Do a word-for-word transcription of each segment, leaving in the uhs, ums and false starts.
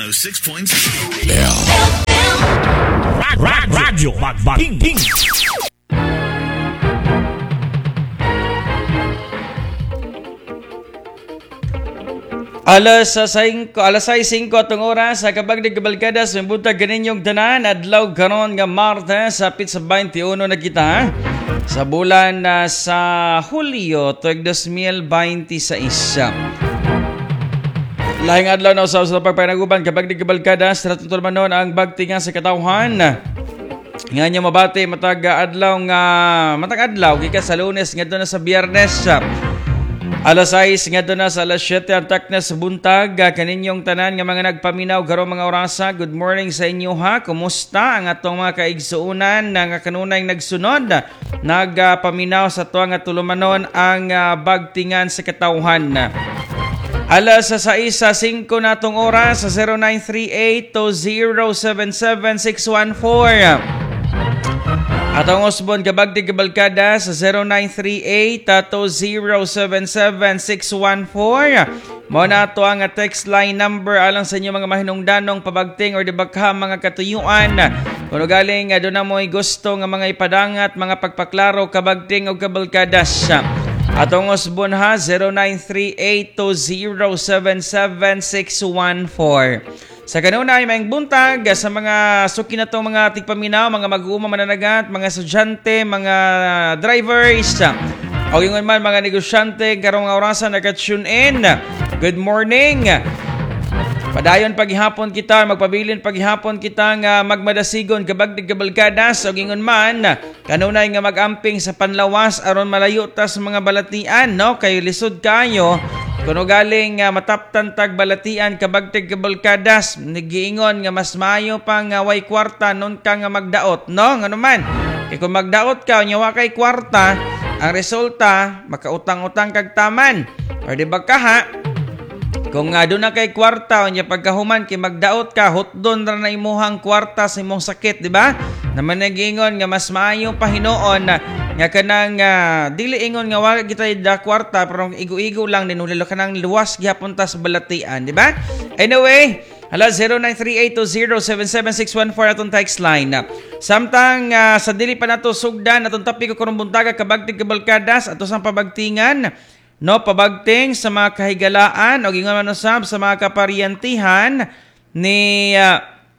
one oh six point six. Radyo Magbating. Alas singko, alas singko atong oras sa kabagdig kabalkada sa buntag kaninyong tanan adlaw karon nga Martes sa pit sa twenty-one na kita sa bulan na sa Hulyo tuig twenty twenty-six. Lahing adlaw na usaw sa pagpanaguban kabagdig kabalkada sa tutol manon ang bagtingan sa katawhan. Nga nyo mabati matag adlaw nga matag adlaw gikan sa Lunes ngadto na sa Biyernes. Alas sais nga doon na sa alas siyete ang taknas buntag. Kaninyong tanan nga mga nagpaminaw garo mga orasa. Good morning sa inyo ha. Kumusta ang atong mga kaigsuunan nga kanunay nagsunod? Nagpaminaw sa tuwa nga tulumanon ang uh, bagtingan sa katawhan. Alas sa sais sa singko na atong oras sa zero nine three eight two zero seven seven six one four. Atong usbon kabagdig kabalkada sa zero nine three eight two zero seven seven six one four. Mao na ato ang text line number alang sa inyo mga mahinungdanong pabagting or dibagha mga katuyuan. Kuno galing aduna na mo'y gusto nga mga ipadangat mga pagpaklaro kabagting o kabalkadas. Atong usbon ha zero nine three eight two zero seven seven six one four. Sa kanuna ay maing buntag sa mga suki na itong mga tigpaminaw, mga mag-uuma mananagat, mga estudyante, mga drivers, o yung man mga negosyante, karong orasan naka-tune in. Good morning! Padayon paghihapon kita, magpabilin paghihapon kita nga magmadasigon kabagdig kabalkadas, o yung man, kanunay nga mag-amping sa panlawas, aron malayo ta sa mga balatian, no? Kayo lisod kayo, kuno galing uh, mataptan tag balatian kabagtig kabalkadas nagiingon nga mas maayo pa nga way kwarta nun ka nga magdaot no ngano man kay kung magdaot ka nya wa kay kwarta ang resulta makautang-utang kag taman or di ba ka ha kung nga uh, doon na kay kwarta nya pagkahuman kay magdaot ka hotdon ra na imuhang kwarta sa imong sakit di ba naman nagiingon nga mas maayo pa hinuon na nga kanang uh, dili ingon nga wala kita da kwarta pero igo-igo lang din ulilo kanang luwas gihapon ta sa balatian di ba anyway hala zero nine three eight two zero seven seven six one four atong text line samtang uh, sa dili pa nato sugdan atong topic ko karong buntaga kabagtig kabalkadas ato sang pabagtingan no pabagting sa mga kahigalaan o gingon man usab sa mga kaparyantihan ni uh,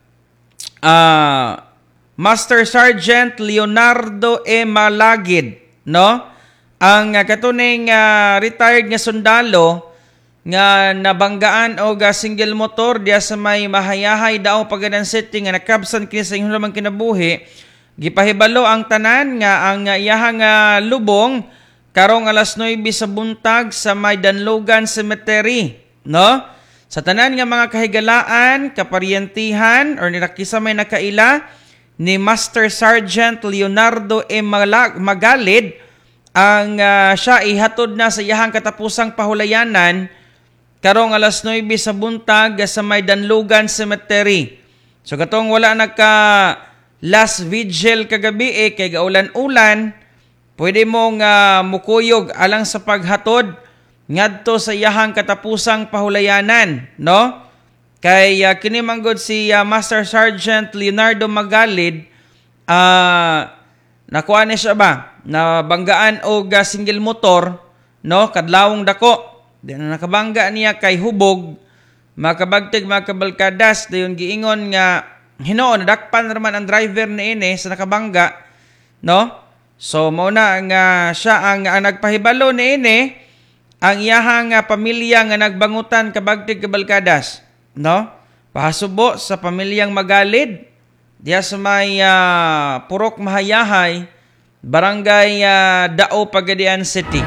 uh, Master Sergeant Leonardo E. Malagid, no? Ang uh, katuning uh, retired nga sundalo nga nabanggaan og uh, single motor diya sa may mahayahay daw pagadan city nga nakabsan kini sa inyo naman kinabuhi. Gipahibalo ang tanan nga ang uh, iyahang uh, lubong karong alas nuwebe sa buntag sa may Danlogan Cemetery, no? Sa tanan nga mga kahigalaan, kaparyantihan or nilakisa may nakaila ni Master Sergeant Leonardo E. Magalid ang uh, siya ihatod na sa iyahang katapusang pahulayanan karong alas nuwebe sa buntag sa may Danlogan Cemetery. So katong wala nagka last vigil kagabi eh, kay gaulan-ulan, pwede mong uh, mukuyog alang sa paghatod ngadto sa iyahang katapusang pahulayanan, no? Kay uh, kinimanggod si uh, Master Sergeant Leonardo Magalid, uh, nakuha niya siya ba? Nabanggaan og uh, single motor, no? Kadlawong dako. Di na nakabangga niya kay hubog, makabagtig makabalkadas, dayon giingon nga, hinoon, nadakpan naman ang driver ni ini sa nakabangga, no? So, mauna nga uh, siya ang, ang nagpahibalo ni ini, ang iyahang uh, pamilya nga nagbangutan kabagtig kabalkadas. No? Pahasubo sa pamilyang Magalid diya sa may uh, Purok Mahayahay, Barangay uh, Dao, Pagadian City.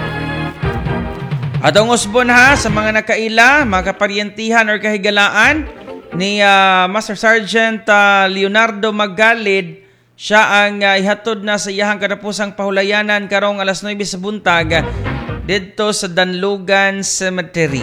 Atong usbon ha sa mga nakaila, mga kaparyantihan or kahigalaan ni uh, Master Sergeant uh, Leonardo Magalid, siya ang uh, ihatod na sa iyahang katapusang pahulayanan karong alas nuwebe sa buntag dito sa Danlogan Cemetery.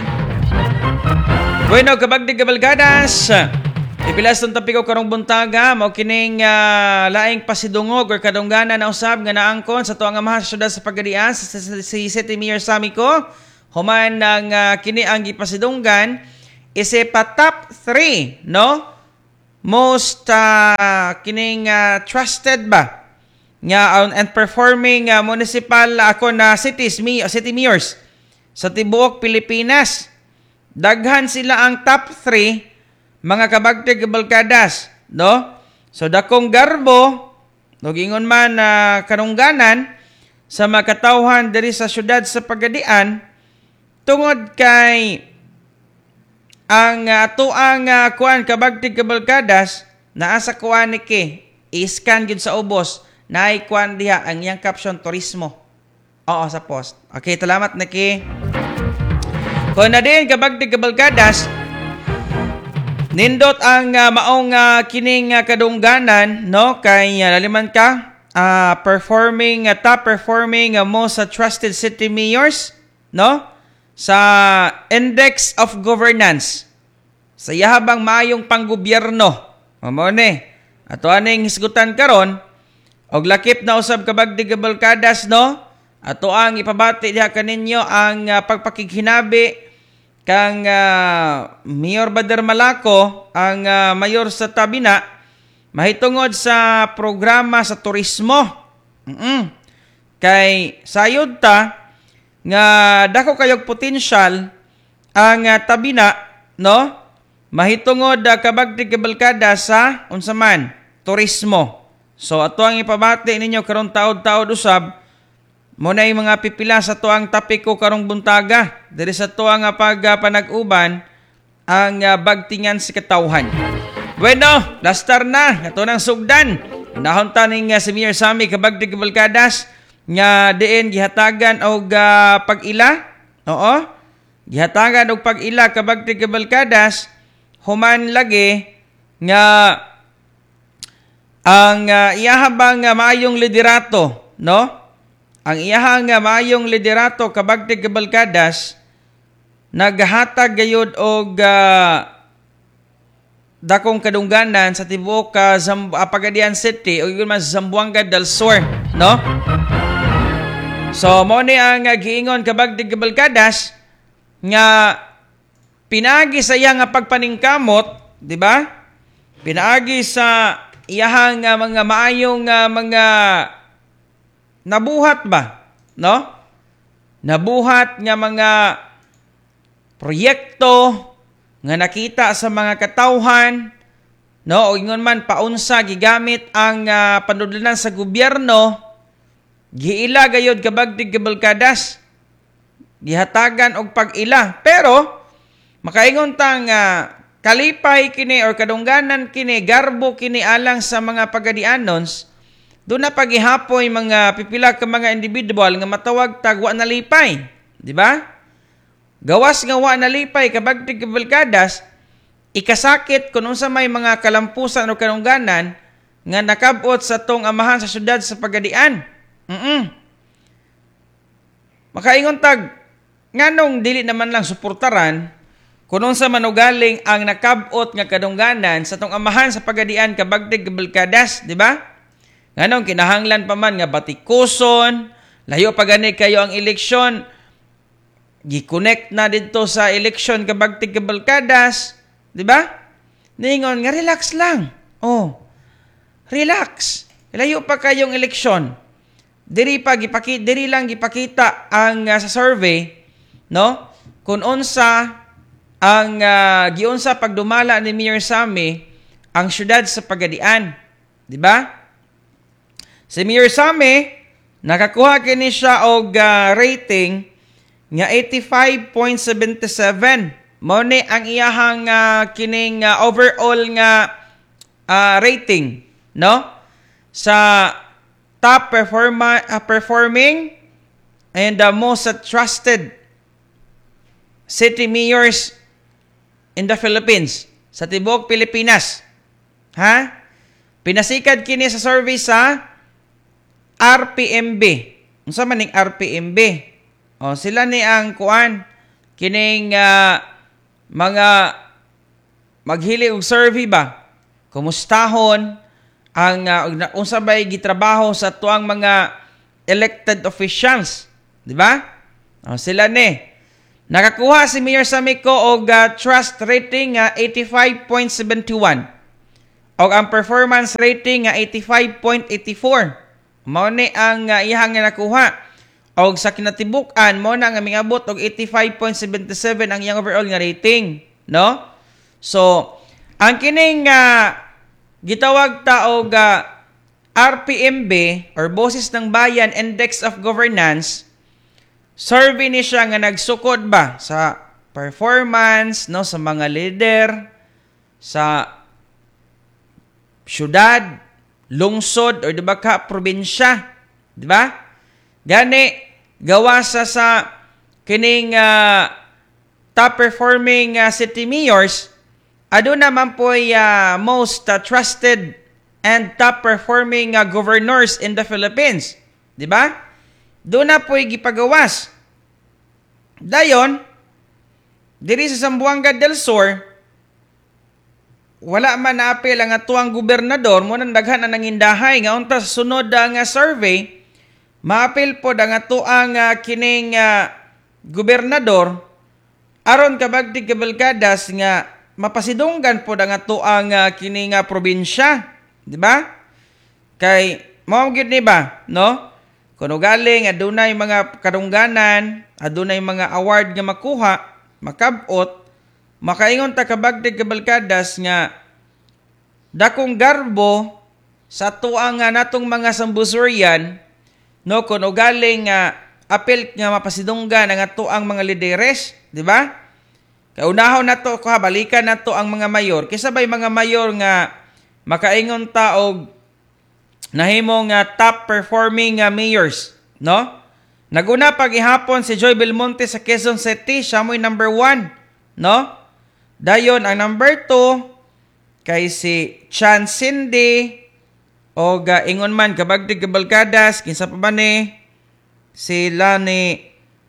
Bueno, kabagdig kabalkadas, ipilas itong tapiko karong buntaga, mao kining uh, laing pasidungog or kadungganan na usab nga naangkon sa tuang amahan sa syudad sa Pagadian, si City Mayor Sammy ko, human ng uh, kini ang gipasidunggan, isa pa top three, no? Most uh, kining uh, trusted ba nga uh, and performing uh, municipal uh, ako na cities, mi, city mayors sa tibuok Pilipinas. Daghan sila ang top three mga kabagtig kabalkadas, no? So dakong garbo, nugingon man na uh, kanungganan sa mga katawhan diri sa syudad sa Pagadian tungod kay ang uh, ato ang uh, kuan kabagtig kabalkadas naa sa kuan ni ki i-scan gyud sa ubos naay kuan diha ang iyang caption turismo. Oo sa post. Okay, salamat Niki. Kung na din kabagtig kabalkadas nindot ang uh, maong uh, kining uh, kadungganan, no, kay uh, laliman ka uh, performing uh, top performing uh, most uh, trusted city mayors, no, sa Index of Governance. Sa yahabang maayong panggobyerno. Mamo ni. Ato aning hisgutan karon og lakip na usab kabagdig kabalkadas, no? Ato ang ipabati diha kaninyo ang uh, pagpakighinabi kang uh, Mayor Bader Malaco, ang uh, mayor sa Tabina, mahitungod sa programa sa turismo. Mm-mm. Kay sayod ta nga dako kayog potential ang uh, Tabina, no, mahitungod uh, kabagtig kabalkada sa unsa man turismo. So ato ang ipabati ninyo karong taod-taod usab mo na yung mga pipila sa tuang tapiko karong buntaga diri sa tuang uh, pagpanag-uban ang uh, bagtingan sa katawhan. Bueno, lastar na ato nang sugdan. Nahon taning uh, si Mayor Sammy kabagtig kabalkadas nga diin gihatagan og uh, pag-ila. Oo. Gihatagan og pag-ila kabagtig kabalkadas human lagi nga ang uh, iyahabang uh, maayong liderato, no? Ang iyahang uh, maayong liderato kabagtig kabalkadas naghatag gayud og uh, dakong kadungganan sa tibuok ka uh, Pagadian City o yun man Zamboanga del Sur, no? So, mo ni ang uh, giingon kabagdig kabalkadas nga pinaagi sa iya nga pagpaningkamot, di ba? Pinaagi sa iyahang uh, mga maayong uh, mga nabuhat ba, no? Nabuhat nga mga proyekto nga nakita sa mga katawhan, no? O ingon man paunsa gigamit ang uh, panudlanan sa gobyerno. Giila gayod kabagdig kabalkadas. Gihatagan og pag-ila. Pero makaingon tang uh, kalipay kini or kadungganan kini garbo kini alang sa mga pagadianons, do na pagihapoy mga pipila ka mga individual nga matawag tag wa nalipay, di ba? Gawas nga wa nalipay kabagdig kabalkadas, ikasakit kun unsa may mga kalampusan o kadungganan nga nakabot sa tong amahan sa syudad sa Pagadian. Mm. Makaingon tag nganong dili naman lang suportaran kung unsa man ugaling ang nakabot nga kadungganan sa tong amahan sa Pagadian kabagdig kabalkadas, di ba? Nganong kinahanglan pa man nga batikuson, layo pa gani kayo ang eleksyon, gi-connect na dito sa eleksyon kabagtig kabalkadas, di ba? Ningon nga relax lang. Oh. Relax. Layo pa kayong eleksyon. Diri pa gipakita, diri lang gipakita ang uh, sa survey, no? Kung unsa ang uh, giunsa pagdumala ni Mayor Sammy ang syudad sa Pagadian, di ba? Si Mayor Sammy nakakuha kini siya og uh, rating nga eighty-five point seven seven. Mao ni ang iyahang uh, kining uh, overall nga uh, rating, no? Sa top performa, uh, performing and the uh, most uh, trusted city mayors in the Philippines, sa tibuok Pilipinas. Ha? Pinasikad kini sa survey sa R P M B. Unsa man ning R P M B? O sila ni ang kuan kining uh, mga maghili og survey ba? Kumustahon ang uh, unsa bay gitrabaho sa tuang mga elected officials, di ba? O, sila ni. Nakakuha si Mayor Samico og uh, trust rating nga eighty-five point seven one. Og ang performance rating nga eighty-five point eight four. Mao ni ang uh, iyang nga nakuha. Og sa kinatibuk-an mo na nga mingabot og eighty-five point seven seven ang iyang overall nga rating, no? So, ang kining uh, gitawag ta og uh, R P M B or Boses ng Bayan Index of Governance, survey ni siya nga nagsukod ba sa performance no sa mga leader sa syudad, lungsod or diba ka probinsya, di ba? Gani gawa sa sa kining uh, top performing uh, city mayors, ado naman po uh, most uh, trusted and top performing uh, governors in the Philippines, di ba? Doon na po'y gipagawas. Dayon, diri sa Zamboanga del Sur, wala man naapil ang atuang gobernador, mo nang daghan na nangindahay, nga unta sa sunod ang uh, survey, maapil po ang atuang uh, kining uh, gobernador, aron kabagdig kabalkadas nga mapasidunggan po ang atuang uh, kining uh, probinsya. Di ba? Kay, mao gyud ni ba, no? Kuno galing adunay mga kadungganan, adunay mga award nga makuha, makabot, makaingon ta kabagdig kabalkadas nga dakong garbo sa tuang nga natong mga sambusuryan, no, kuno galing nga apil nga mapasidunggan ang atuang mga lideres, di ba? Kay unahon nato ko balikan nato ang mga mayor, kaysa bay mga mayor nga makaingon ta og nahimong uh, top performing uh, mayors, no? Naguna pag ihapon si Joy Belmonte sa Quezon City, siya mo'y number one, no? Dayon ang number two kay si Chan Cindy o uh, ingon man kabagdig kabalkadas kinsa pa ba ni sila ni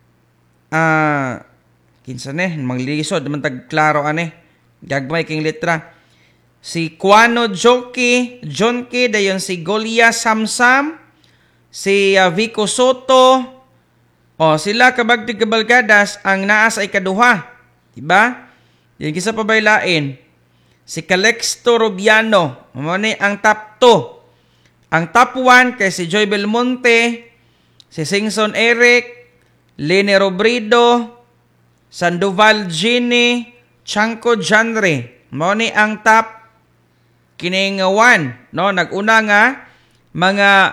ah uh, kinsa ni manglilisod man tag klaro ani gagmay king letra. Si Kuano Joki, Jonki, dayon si Golia Samsam, si uh, Vico Soto, o sila kabagdig kabalkadas ang naa sa ikaduha. Diba? Yan kisa pabaylain. Si Calexto Rubiano, mamani ang top two. Ang top one kay si Joy Belmonte, si Singson Eric, Lene Robredo, Sandoval Ginny, Chanko Janre. Mamani ang top kining one, no, naguna nga mga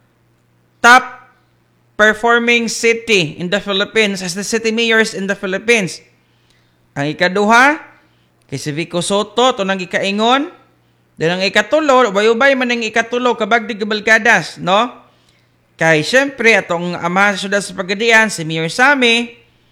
top performing city in the Philippines as the city mayors in the Philippines. Ang ikaduha kay si Vico Soto, to nang ikaingon. Then ang ikatulo, ubay-ubay man ang ikatulo kabagdig kabalkadas, no? Kay syempre atong amahan sa syudad sa Pagadian si Mayor Sammy,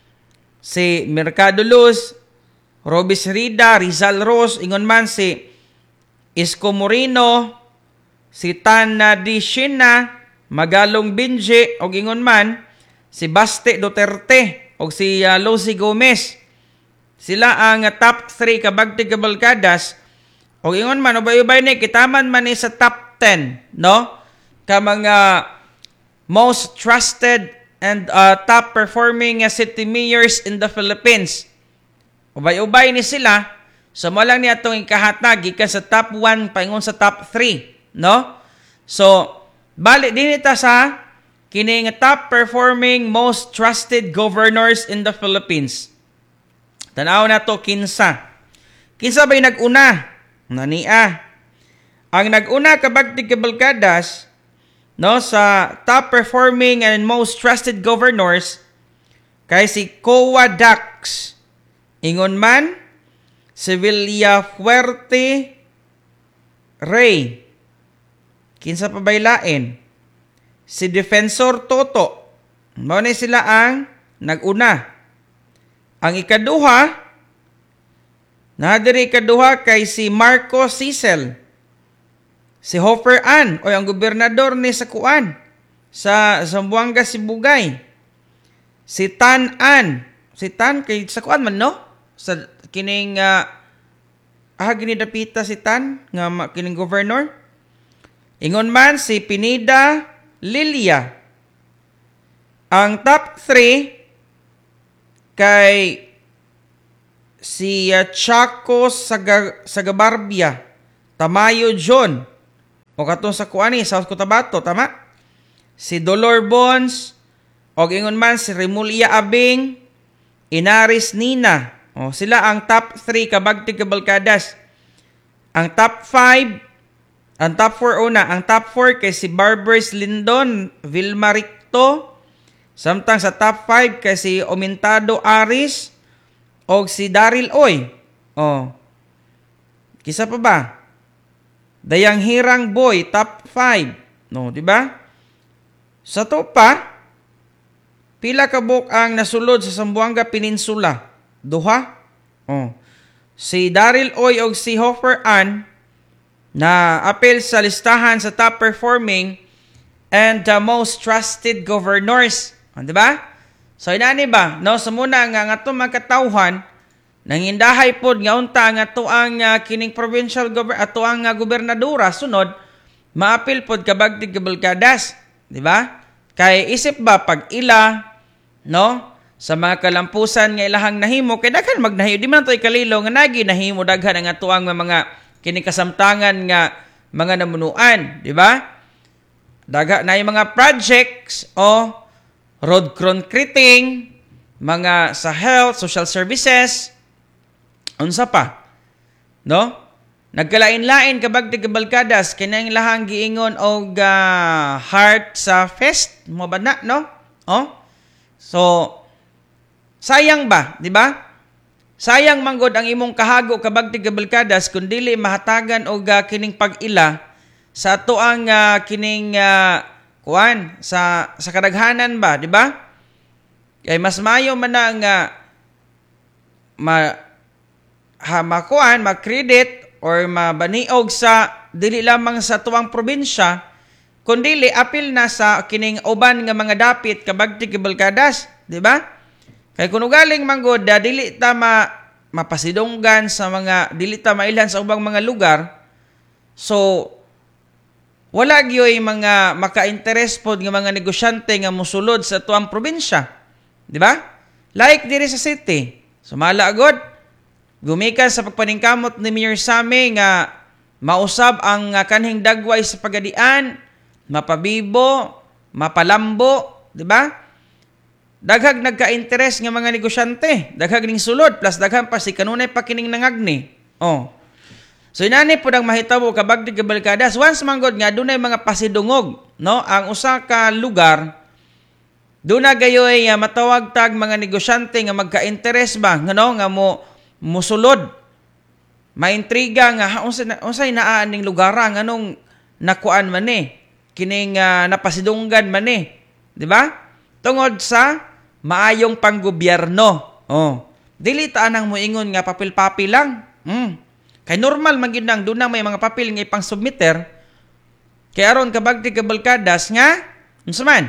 si Mercado Luz, Robis Rida, Rizal Ros, ingon man si Isko Moreno, si Tana Di Shina, Magalong Binje, o ingon man, si Baste Duterte, o si uh, Losi Gomez. Sila ang uh, top three kabagtig kabalkadas, o ingon man, ubay-ubay ni, kitaman man ni sa top ten, no? Ka mga most trusted and uh, top performing uh, city mayors in the Philippines. Ubay-ubay ni sila, so mo lang niya itong ikahatag, gikan sa top one, paingon sa top three, no? So, balik din ita sa kining top performing, most trusted governors in the Philippines. Tanaw na to, kinsa. Kinsa ba'y nag-una? Nania. Ang nag-una kabagtig kabalkadas, no, sa top performing and most trusted governors, kay si Kowa Dax. Ingon man, si Villafuerte Ray. Kinsa pa baylain? Si Defensor Toto. Mao ni sila ang nag-una. Ang ikaduha, nadiri ikaduha kay si Marco Cecil. Si Hoffer Ann, o ang gobernador ni sa Kuan, sa Zamboanga, Sibugay. Si Tan Ann. Si Tan, kay sa Kuan man, no? Sa kining uh, ah ginidapita si Tan nga kining governor. Ingon man si Pineda Lilia. Ang top three kay si uh, Chaco Saga, Sagabarbia, Tamayo John, o katong sa kuani, South Cotabato, tama? Si Dolor Bones, o ingon man si Remulia Abing, Inaris Nina. O, sila ang top three kabagtig kabalkadas. Ang top five, ang top four una, ang top four kay si Barbers Lindon, Vilma Ricto. Samtang sa top five kay si Omintado Aris o si Daryl Oy. O, kisa pa ba? Dayang Hirang Boy, top five. No, di ba? Sa to pa, pila ka buk ang nasulod sa Zamboanga Peninsula? Duha? Oh. Si Daryl Oy o si Hoffer Ann na apel sa listahan sa top performing and the most trusted governors. Oh, di ba? So, inani ba? No, sa muna nga nga itong magkatauhan, nangindahay po nga unta nga ito ang uh, kining provincial governor, ato ang uh, gobernadora, sunod, maapil po kabagtig kabalkadas. Di ba? Kay isip ba pag ila, no? Sa mga kalampusan nga ilahang nahimo, kay daghan magnahimo. Di man ito ikalilo nga nagi nahimo daghan ang atuang mga kinikasamtangan nga mga namunuan. Di ba? Dagha na yung mga projects o road concreting, mga sa health, social services, unsa pa. No? Nagkalain-lain kabagtig kabalkadas, kinang lahang giingon og uh, heart sa fest. Mo ba na, no? Oh? So, sayang ba, di ba? Sayang manggod ang imong kahago kabagtig kabalkadas kung dili mahatagan og uh, kining pag-ila sa ato ang uh, kining uh, kuan sa sa kadaghanan ba, di ba? Kay mas mayo man na nga ma ha makuan, mag-credit or mabaniog sa dili lamang sa tuwang probinsya kundi apil na sa kining uban nga mga dapit kabagtig kabalkadas, di ba? Kay kuno galing manggod da dili ta ma, mapasidonggan sa mga dili ta mailhan sa ubang mga lugar. So wala gyoy mga maka-interes pod nga mga negosyante nga mosulod sa tuwang probinsya, di ba? Like diri sa city. Sumala agod gumikan sa pagpaningkamot ni Mayor Sami nga mausab ang uh, kanhing dagway sa pagadian, mapabibo, mapalambo, di ba? Daghag nagka-interes nga mga negosyante, daghag ning sulod plus daghan pa si kanunay pa kining nangagni. Oh. So inani po ang mahitabo kabagdig kabalkadas once manggod nga dunay mga pasidungog, no? Ang usa ka lugar duna gayoy uh, matawag tag mga negosyante nga magka-interes ba ngano nga mo musulod. Maintriga nga unsay unsay naa ning lugar nganong nakuan man ni kining uh, napasidunggan man ni, di ba? Tungod sa maayong panggobyerno. Oh, dili ta nang moingon nga papel-papel lang. Mm. Kay normal man gyud nang dunang may mga papel nga ipang-submitter. Kay aron kabagtig kabalkadas nga unsa man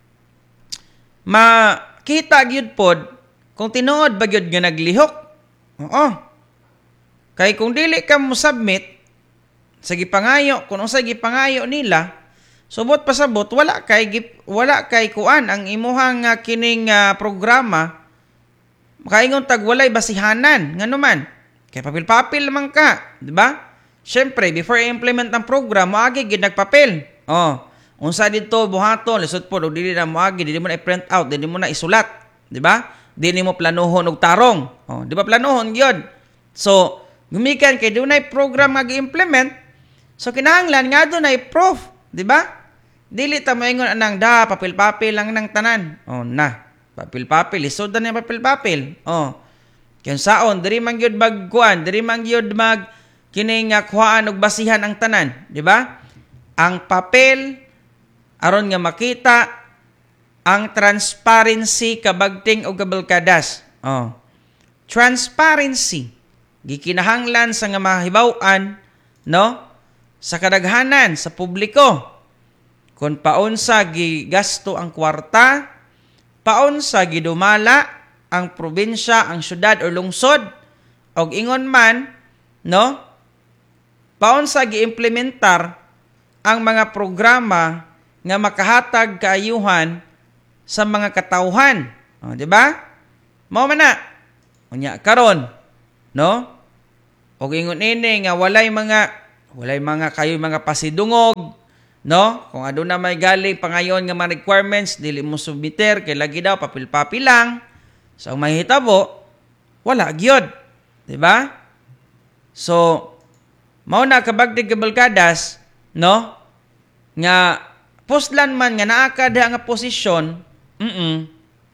makita gyud pod kung tinuod ba gyud nga naglihok. Oo. Kay kung dili ka mo submit sa gipangayo, kung unsa gipangayo nila, subot pasabot wala kay wala kay kuan ang imuhang uh, kining uh, programa makaingon tag walay basihanan ngano man. Kay papel-papel man ka, di ba? Syempre, before i-implement ang program, moagi gid nagpapel. Oh, unsa dito buhaton, lisod po og dili na moagi, dili mo na i-print out, dili mo na isulat, di ba? Dili mo planuhon og tarong. Oh, di ba planuhon gyud? So, gumikan kay dunay program nga gi-implement, so kinahanglan nga dunay proof, di ba? Dili ta moingon anang da papel-papel lang nang tanan. Oh, na. Papel-papel, lisod na papel-papel. Oh. Kaya saon, diri man gyud magkuan, diri man gyud mag kining nga kuhaan og basihan ang tanan, di ba? Ang papel aron nga makita ang transparency kabagting og kabalkadas. Oh. Transparency gikinahanglan sa nga mahibaw-an, no? Sa kadaghanan sa publiko. Kung paunsa gigasto ang kwarta, paunsa gidumala ang probinsya, ang syudad o lungsod, og ingon man, no? Paunsa gi-implementar ang mga programa nga makahatag kaayuhan sa mga katawhan. O, di ba? Mao man na. Unya karon, no? Og ingon ini nga walay mga walay mga kayo mga pasidungog, no? Kung aduna may galing pangayon nga mga requirements dili mo submiter kay lagi daw papil-papil lang. So ang mahitabo wala gyud, di ba? So mao na kabagdig kabalkadas, no? Nga poslan man nga naa ka diha nga posisyon, mm.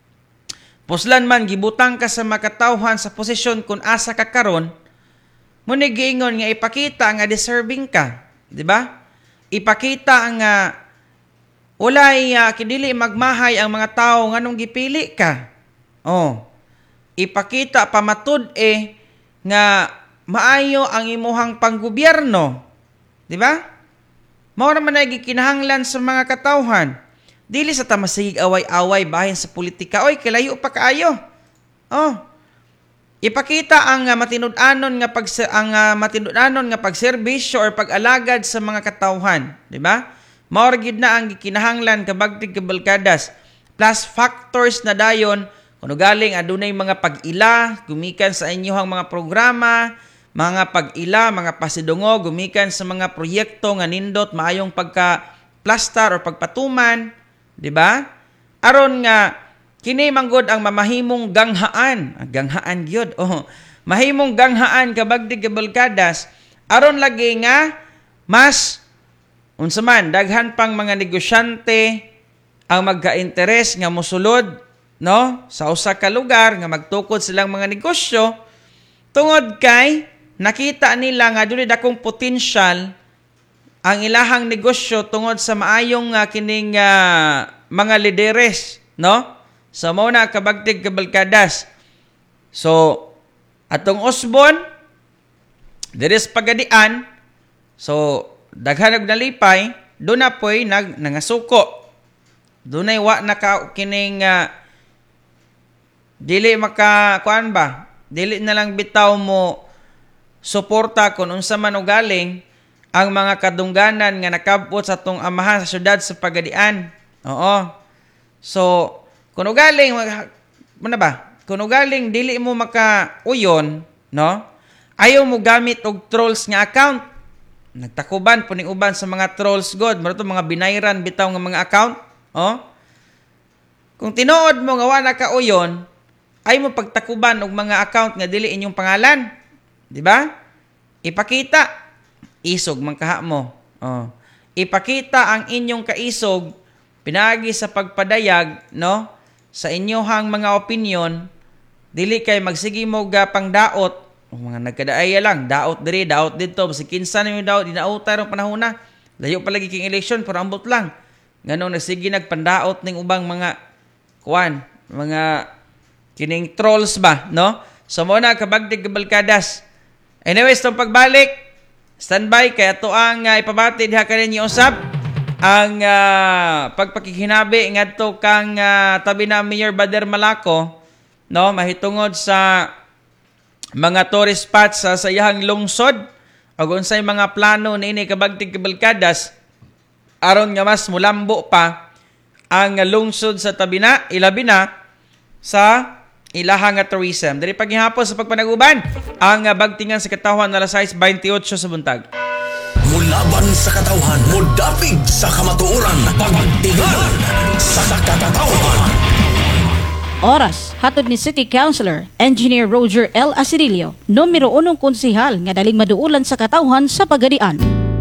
Poslan man gibutang ka sa makatawhan sa posisyon kung asa ka karon, mo ni giingon nga ipakita nga deserving ka, di ba? Ipakita nga walay uh, kidili magmahay ang mga tao nganong gipili ka. Oh. Ipakita pamatud eh nga maayo ang imuhang panggobyerno, di ba? Mao naman ay gikinahanglan sa mga katawhan. Dili sa tamasig away-away bahin sa politika. Oy, kilayo pa kaayo. Oh. Ipakita ang uh, matinud-anon nga pag ang uh, matinud-anon nga pagserbisyo or pag-alagad sa mga katawhan, di ba? Mao gid na ang gikinahanglan kabagtig kabalkadas. Plus factors na dayon kuno galing adunay mga pag-ila gumikan sa inyong mga programa, mga pag-ila, mga pasidungo gumikan sa mga proyekto nga nindot maayong pagka-plastar or pagpatuman. Di ba? Aron nga kini manggod ang mamahimong ganghaan, ah, ganghaan gyud. Oh, mahimong ganghaan kabagdig kabalkadas aron lagi nga mas unsa man daghan pang mga negosyante ang magka-interes nga mosulod, no? Sa usa ka lugar nga magtukod silang mga negosyo tungod kay nakita nila nga dili dakong potential ang ilahang negosyo tungod sa maayong uh, kining uh, mga lideres, no? Sa so, muna kabagtig kabalkadas. So, atong Osbon, deres pagadian, so, daghan og nalipay, doon na po'y nag, nangasuko. Doon ay wa na ka kining uh, dili maka, kuan ba? Dili na lang bitaw mo suporta kung unsa man o galing ang mga kadungganan nga nakabot sa atong amahan sa syudad sa Pagadian. Oo. So, kung galing, ano ba? Kung galing, dili mo maka-uyon, no? Ayaw mo gamit og trolls nga account. Nagtakuban, puning uban sa mga trolls god. Maroto mga binayran, bitaw nga mga account. Oh? Kung tinuod mo nga wala ka uyon, ay mo pagtakuban og mga account nga dili inyong pangalan. Di ba? Ipakita. Isog man kaha mo. Oh. Ipakita ang inyong kaisog pinagi sa pagpadayag, no? Sa inyohang mga opinion, dili kay magsigi mo ga pang daot. O mga nagkadaaya lang, daot diri, daot dito, basi kinsa na yung daot, dinauta rong panahon na. Layo palagi king election, pero ambot lang. Ganong nagsigi nagpandaot ning ubang mga kuan, mga kining trolls ba, no? So mo na kabagdig kabalkadas. Anyways, tong pagbalik, standby kay ato ang uh, ipabati diha kaninyo usab ang uh, pagpakikinabi ngadto kang uh, tabi na Mayor Bader Malaco, no, mahitungod sa mga tourist spots sa sayahang lungsod ug unsay mga plano niini kabagtig kabalkadas aron nga mas mulambo pa ang lungsod sa tabi na ilabi na sa ilahang nga tourism. Dili paghihapon sa pagpanaguban ang uh, bagtingan sa katawhan alas sais twenty-eight sa buntag. Mulaban sa katawhan, mudapig sa kamatuoran, pagtingan sa katawhan. Oras, hatod ni City Councilor, Engineer Roger L. Asirilio, numero unong konsihal nga daling maduulan sa katawhan sa Pagadian.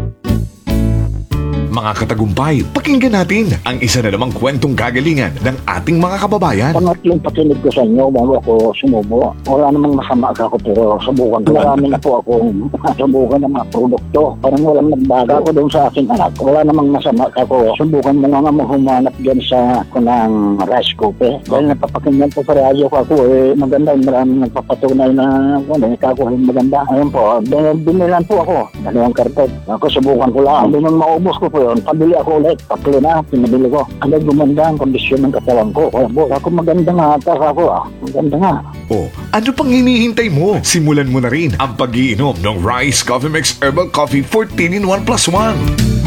Mga katagumpay, pakinggan natin ang isa na namang kwentong kagalingan ng ating mga kababayan. Pangatlong pakinig ko sa inyo bago ako sumubo. Wala namang masama ako pero subukan ko. Marami na po akong subukan ng mga produkto. Parang walang nagbaga ko doon sa aking anak. Wala namang masama ako. Subukan mo nga mo humanap dyan sa kunang rice cooker. Dahil napapakinggan po sa radyo ko ako eh maganda. Maraming nagpapatunay na ano, ikakuha yung maganda. Ayun po, binilan po ako. Dalawang karton. Ako subukan ko lang. Hindi nang maubos ko po yun. Pabili ako ulit. Pakli na, pinabili ko. Ano gumanda ang kondisyon ng katawan ko. Kaya po, ako maganda nga ata ako ah. Maganda nga. Oh, ano pang hinihintay mo? Simulan mo na rin ang pag-iinom ng Rice Coffee Mix Herbal Coffee fourteen in one plus one.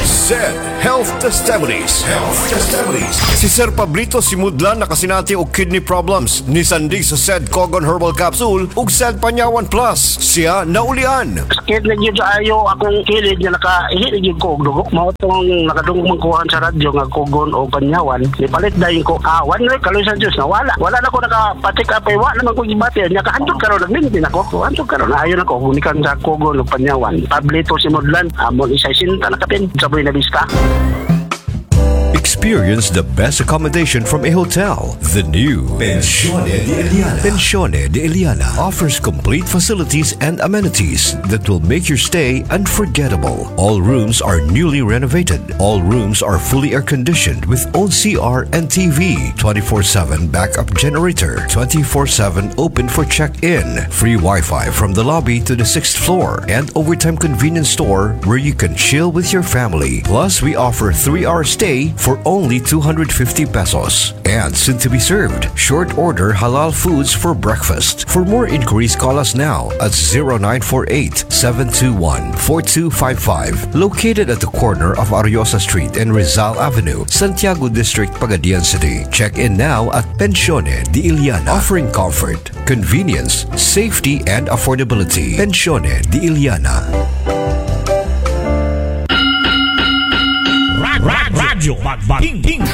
Zed Health Testimonies. Health Testimonies. Si Sir Pablito Simudlan nakasinati og kidney problems ni Sandig sa Zed Cogon Herbal Capsule ug Zed Panyawan Plus. Siya naulian. Sakit na yun sa ayo akong kilid nga nakahilig yun ko og dugo. Mao tong nakadungog kuhan sa radyo nga Cogon o Panyawan. Ipalit dayon ko awan na kaloy sa Diyos na wala. Wala na ko nakapatik apay wa naman ko gibati. Nya kahandog karon nagmintin ako. Handog karon ayon ako gunikan sa Cogon o Panyawan. Pablito Simudlan amon isa sinta nakapin sa Buena Vista. Experience the best accommodation from a hotel. The new Pensione de Eliana. Pensione de Eliana offers complete facilities and amenities that will make your stay unforgettable. All rooms are newly renovated. All rooms are fully air-conditioned with own C R and T V, twenty-four seven backup generator, twenty-four seven open for check-in, free Wi-Fi from the lobby to the sixth floor, and overtime convenience store where you can chill with your family. Plus, we offer three-hour stay for only two hundred fifty pesos. And soon to be served, short order halal foods for breakfast. For more inquiries, call us now at zero nine four eight, seven two one, four two five five. Located at the corner of Ariosa Street and Rizal Avenue, Santiago District, Pagadian City. Check in now at Pensione de Eliana, offering comfort, convenience, safety, and affordability. Pensione de Eliana. Radyo Magbating